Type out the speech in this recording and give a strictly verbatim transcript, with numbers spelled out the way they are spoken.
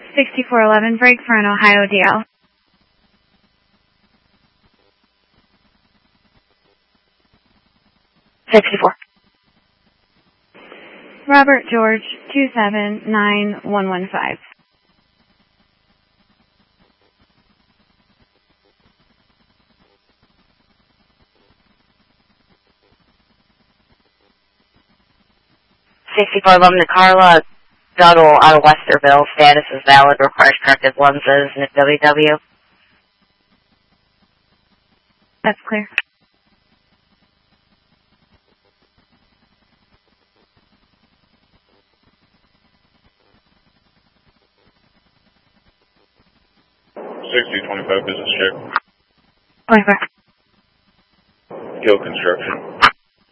sixty-four eleven, break for an Ohio D L. sixty-four. Robert George, two seven nine one one five. sixty-four eleven to Carla, Duttle out of Westerville. Status is valid, requires corrective lenses, N I C W W. That's clear. sixty twenty-five business check. twenty-four. Gill Construction.